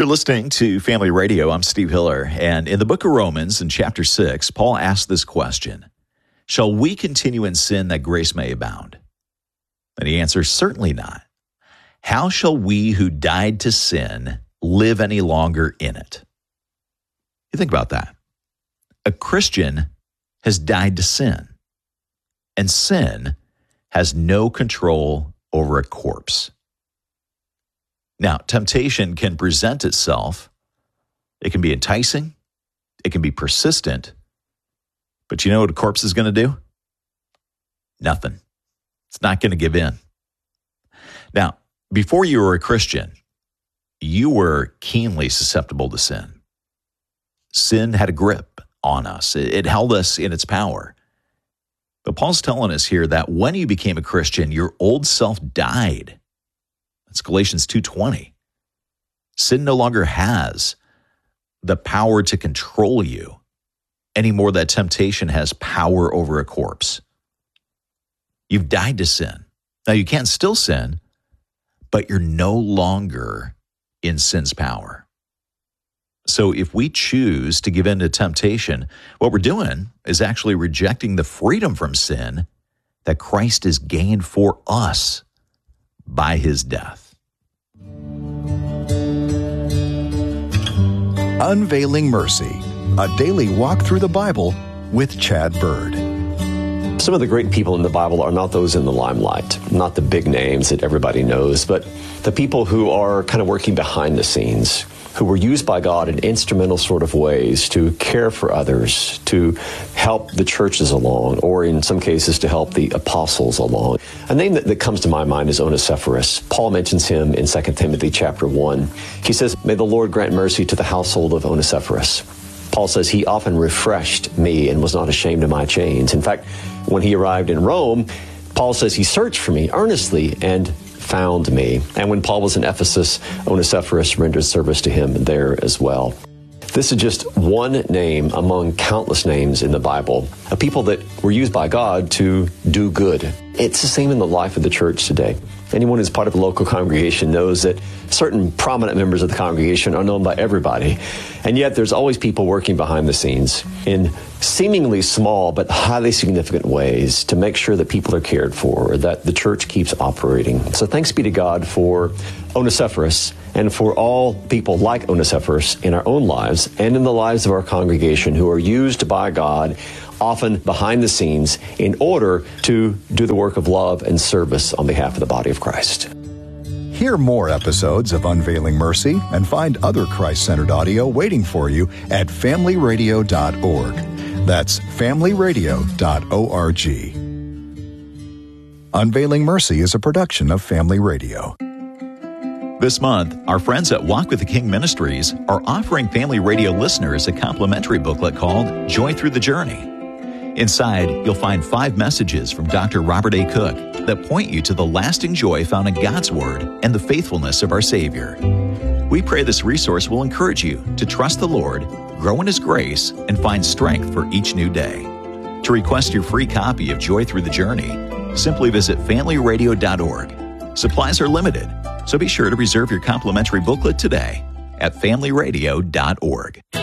You're listening to Family Radio. I'm Steve Hiller, and in the book of Romans, in chapter 6, Paul asks this question: shall we continue in sin that grace may abound? And he answers, certainly not. How shall we who died to sin live any longer in it? You think about that. A Christian has died to sin, and sin has no control over a corpse. Now, temptation can present itself. It can be enticing. It can be persistent. But you know what a corpse is going to do? Nothing. It's not going to give in. Now, before you were a Christian, you were keenly susceptible to sin. Sin had a grip on us. It held us in its power. But Paul's telling us here that when you became a Christian, your old self died. That's Galatians 2:20. Sin no longer has the power to control you any more than temptation has power over a corpse. You've died to sin. Now, you can still sin, but you're no longer in sin's power. So if we choose to give in to temptation, what we're doing is actually rejecting the freedom from sin that Christ has gained for us by his death. Unveiling Mercy, a daily walk through the Bible with Chad Bird. Some of the great people in the Bible are not those in the limelight, not the big names that everybody knows, but the people who are kind of working behind the scenes, who were used by God in instrumental sort of ways to care for others, to help the churches along, or in some cases to help the apostles along. A name that comes to my mind is Onesiphorus. Paul mentions him in 2 Timothy chapter 1. He says, "May the Lord grant mercy to the household of Onesiphorus." Paul says he often refreshed me and was not ashamed of my chains. In fact, when he arrived in Rome, Paul says he searched for me earnestly and found me. And when Paul was in Ephesus, Onesiphorus rendered service to him there as well. This is just one name among countless names in the Bible, of people that were used by God to do good. It's the same in the life of the church today. Anyone who's part of a local congregation knows that certain prominent members of the congregation are known by everybody. And yet there's always people working behind the scenes in seemingly small but highly significant ways to make sure that people are cared for, that the church keeps operating. So thanks be to God for Onesiphorus and for all people like Onesiphorus in our own lives and in the lives of our congregation who are used by God often behind the scenes in order to do the work of love and service on behalf of the body of Christ. Hear more episodes of Unveiling Mercy and find other Christ-centered audio waiting for you at familyradio.org. That's familyradio.org. Unveiling Mercy is a production of Family Radio. This month, our friends at Walk with the King Ministries are offering Family Radio listeners a complimentary booklet called Joy Through the Journey. Inside, you'll find 5 messages from Dr. Robert A. Cook that point you to the lasting joy found in God's Word and the faithfulness of our Savior. We pray this resource will encourage you to trust the Lord, grow in His grace, and find strength for each new day. To request your free copy of Joy Through the Journey, simply visit familyradio.org. Supplies are limited, so be sure to reserve your complimentary booklet today at familyradio.org.